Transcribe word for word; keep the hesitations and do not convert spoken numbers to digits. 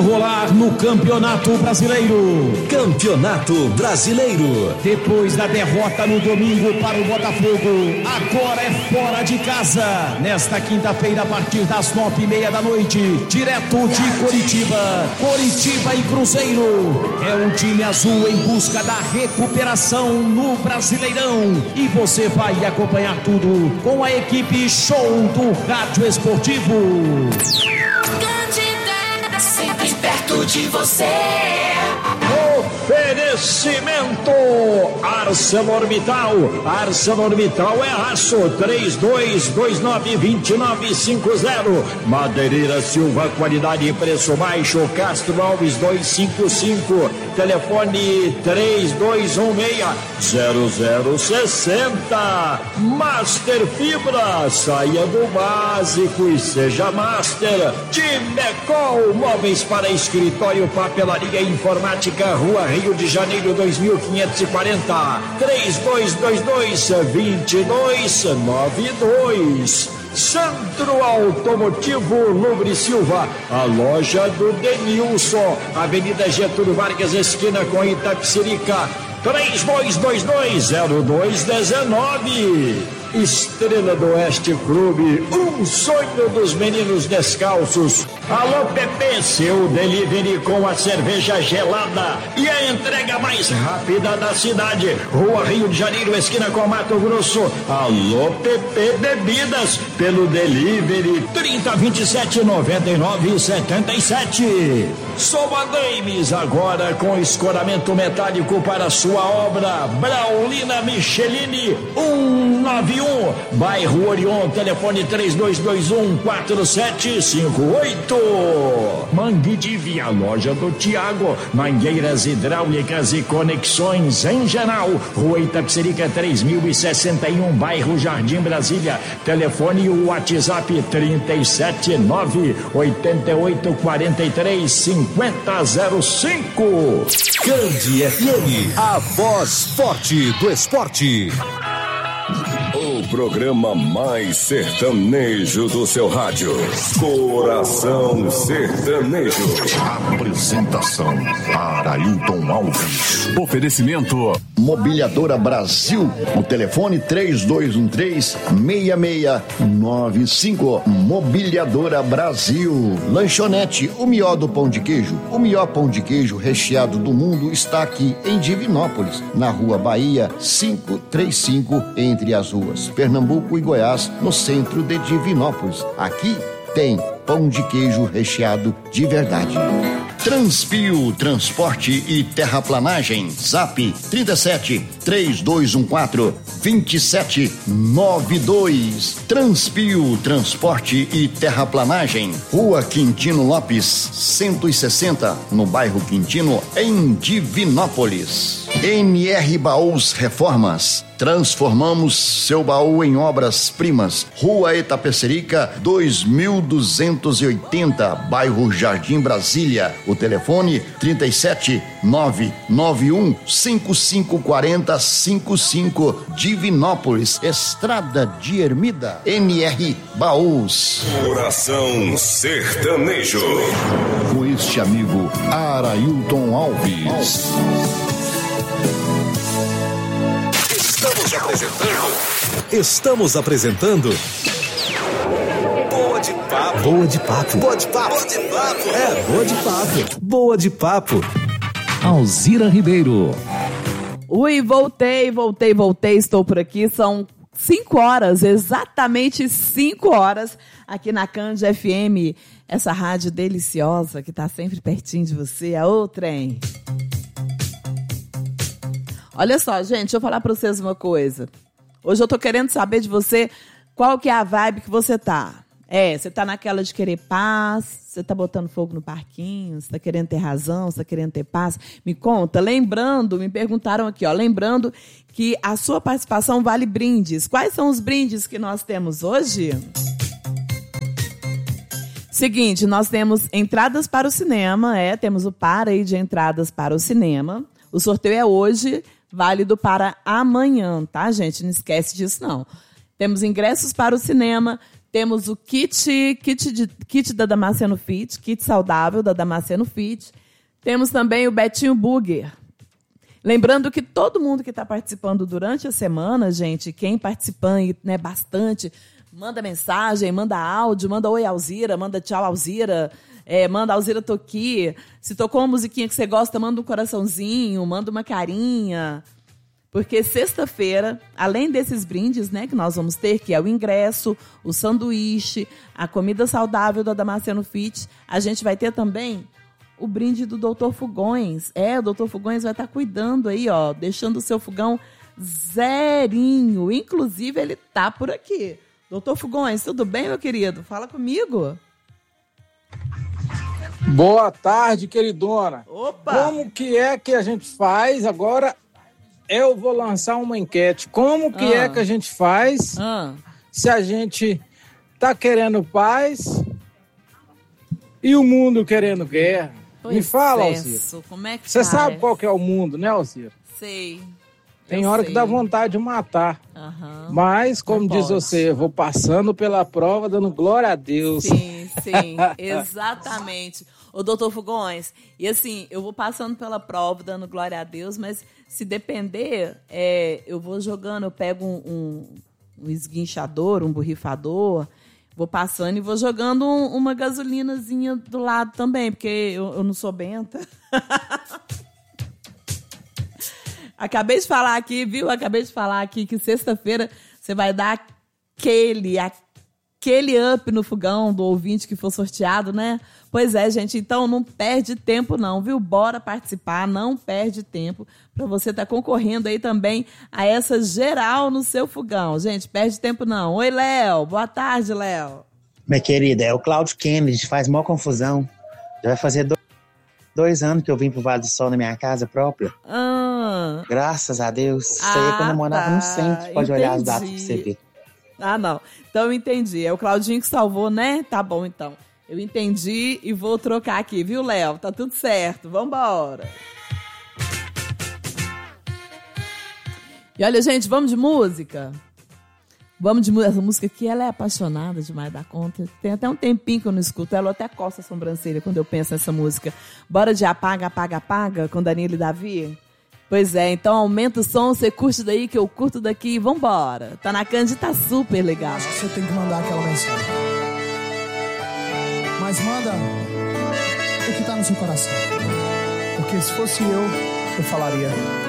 Rolar no Campeonato Brasileiro. Campeonato Brasileiro. Depois da derrota no domingo para o Botafogo, agora é fora de casa. Nesta quinta-feira, a partir das nove e meia da noite, direto de Coritiba. Coritiba e Cruzeiro. É um time azul em busca da recuperação no Brasileirão. E você vai acompanhar tudo com a equipe Show do Rádio Esportivo. Sempre perto de você. Oferecimento ArcelorMittal. ArcelorMittal é aço. Três dois dois nove, dois nove cinco zero. Madeireira Silva, qualidade e preço baixo. Castro Alves dois cinco cinco. Telefone três dois um seis, zero zero seis zero. Master Fibra, saia do básico e seja Master. Timecol, móveis para escritório, papelaria e informática, Rua Rio de Janeiro dois mil quinhentos e quarenta. três dois dois dois, dois dois nove dois. Centro Automotivo Lubre Silva, a loja do Denilson, Avenida Getúlio Vargas, esquina com Itapecerica, três dois dois dois, zero dois um nove. Estrela do Oeste Clube, um sonho dos meninos descalços. Alô Pepe, seu delivery com a cerveja gelada e a entrega mais rápida da cidade. Rua Rio de Janeiro, esquina com Mato Grosso. Alô Pepe Bebidas, pelo delivery trinta, vinte e sete, noventa e nove, setenta e sete. Soma Games, agora com escoramento metálico para sua obra. Braulina Michelini, um nove um, bairro Orion, telefone três dois dois um, quatro sete cinco oito. Mangue de Via, loja do Tiago, mangueiras hidráulicas e conexões em geral. Rua Itapecerica três mil e sessenta e um, bairro Jardim Brasília, telefone e o WhatsApp trinta e sete nove, oitenta e oito, quarenta e três, cinquenta zero cinco. Candi F M, a voz forte do esporte. O programa mais sertanejo do seu rádio. Coração Sertanejo. Apresentação: Arailton Alves. Oferecimento: Mobiliadora Brasil. O telefone três dois um três, seis seis nove cinco. Mobiliadora Brasil. Lanchonete O Mió do Pão de Queijo. O melhor pão de queijo recheado do mundo está aqui em Divinópolis, na Rua Bahia quinhentos e trinta e cinco, entre as ruas Pernambuco e Goiás, no centro de Divinópolis. Aqui tem pão de queijo recheado de verdade. Transpio Transporte e Terraplanagem. Zap trinta e sete, três dois um quatro, dois sete nove dois. Transpio Transporte e Terraplanagem. Rua Quintino Lopes, cento e sessenta, no bairro Quintino, em Divinópolis. N R Baús Reformas. Transformamos seu baú em obras-primas. Rua Itapecerica, dois mil duzentos e oitenta, bairro Jardim Brasília. O telefone trinta e sete, nove nove um, cinco cinco quatro zero, cinco cinco, Divinópolis, Estrada de Ermida. N R Baús. Coração Sertanejo. Com este amigo Arailton Alves. Estamos apresentando. Estamos apresentando. Boa de papo. Boa de papo. Boa de papo. Boa de papo. É, boa de papo. Boa de papo. Alzira Ribeiro. Ui, voltei, voltei, voltei. Estou por aqui. São cinco horas, exatamente cinco horas, aqui na Candi F M. Essa rádio deliciosa que está sempre pertinho de você. A outra, hein? Olha só, gente, deixa eu falar para vocês uma coisa. Hoje eu tô querendo saber de você qual que é a vibe que você tá. É, você tá naquela de querer paz, você tá botando fogo no parquinho, você tá querendo ter razão, você tá querendo ter paz. Me conta, lembrando, me perguntaram aqui, ó, lembrando que a sua participação vale brindes. Quais são os brindes que nós temos hoje? Seguinte, nós temos entradas para o cinema, é, temos o par aí de entradas para o cinema. O sorteio é hoje, válido para amanhã, tá, gente? Não esquece disso, não. Temos ingressos para o cinema, Temos o kit, kit, de, kit da Damasceno Fit, kit saudável da Damasceno Fit. Temos também o Betinho Burger. Lembrando que todo mundo que está participando durante a semana, gente, quem participando, né, bastante, manda mensagem, manda áudio, manda oi, Alzira, manda tchau, Alzira, é, manda Alzira tô aqui. Se tocou uma musiquinha que você gosta, manda um coraçãozinho, manda uma carinha. Porque sexta-feira, além desses brindes, né, que nós vamos ter, que é o ingresso, o sanduíche, a comida saudável da Damasceno Fit, a gente vai ter também o brinde do doutor Fugões. É, o doutor Fugões vai estar cuidando aí, ó, deixando o seu fogão zerinho. Inclusive, ele tá por aqui. doutor Fugões, tudo bem, meu querido? Fala comigo. Boa tarde, queridona. Opa! Como que é que a gente faz? Agora eu vou lançar uma enquete. Como que ah. é que a gente faz ah. se a gente tá querendo paz e o mundo querendo guerra? Pois Me fala, Alzira. Como é que Você sabe qual que é o mundo, né, Alzira? Sei. Tem hora sei. que dá vontade de matar. Uhum. Mas, como diz você, eu vou passando pela prova, dando glória a Deus. Sim, sim, exatamente. Ô, doutor Fugões, e assim, eu vou passando pela prova, dando glória a Deus, mas se depender, é, eu vou jogando, eu pego um, um, um esguinchador, um borrifador, vou passando e vou jogando um, uma gasolinazinha do lado também, porque eu, eu não sou benta. Acabei de falar aqui, viu? Acabei de falar aqui que sexta-feira você vai dar aquele, aquele up no fogão do ouvinte que for sorteado, né? Pois é, gente. Então, não perde tempo não, viu? Bora participar, não perde tempo para você estar tá concorrendo aí também a essa geral no seu fogão. Gente, perde tempo não. Oi, Léo. Boa tarde, Léo. Minha querida, é o Cláudio Kennedy, faz maior confusão. Já vai fazer dois... Dois anos que eu vim pro Vale do Sol na minha casa própria. Ah. Graças a Deus. Isso aí é quando eu morava tá. no centro. Pode entendi. olhar as datas pra você ver. Ah, não. Então eu entendi. É o Claudinho que salvou, né? Tá bom, então. Eu entendi e vou trocar aqui, viu, Léo? Tá tudo certo. Vambora. E olha, gente, vamos de música? Vamos de música. Essa música aqui, ela é apaixonada demais da conta. Tem até um tempinho que eu não escuto ela, eu até coço a sobrancelha quando eu penso nessa música. Bora de Apaga, Apaga, Apaga, com Danilo e Davi? Pois é, então aumenta o som, você curte daí que eu curto daqui, vambora. Tá na Cândido, tá super legal. Acho que você tem que mandar aquela mensagem. Mas manda o que tá no seu coração. Porque se fosse eu, eu falaria...